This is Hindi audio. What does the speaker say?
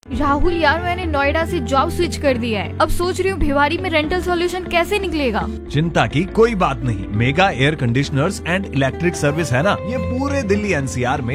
राहुल यार, मैंने नोएडा से जॉब स्विच कर दिया है। अब सोच रही हूँ भिवारी में रेंटल सॉल्यूशन कैसे निकलेगा। चिंता की कोई बात नहीं, mega air conditioners and electric service है ना, ये पूरे दिल्ली एनसीआर में